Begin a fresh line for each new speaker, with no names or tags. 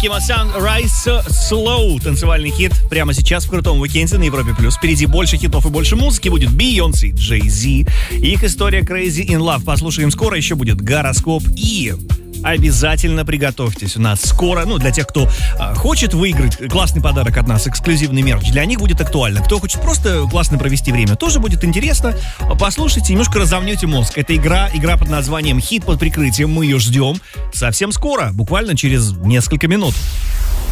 Kimo Sound Rise Slow. Танцевальный хит прямо сейчас в крутом уикенде на Европе+. Впереди больше хитов и больше музыки. Будет Beyoncé, Jay-Z. Их история Crazy in Love. Послушаем скоро. Еще будет гороскоп. И обязательно приготовьтесь. У нас скоро, для тех, кто хочет выиграть классный подарок от нас, эксклюзивный мерч, для них будет актуально. Кто хочет просто классно провести время, тоже будет интересно. Послушайте, немножко разомнете мозг. Это игра под названием «Хит под прикрытием». Мы ее ждем совсем скоро, буквально через несколько минут.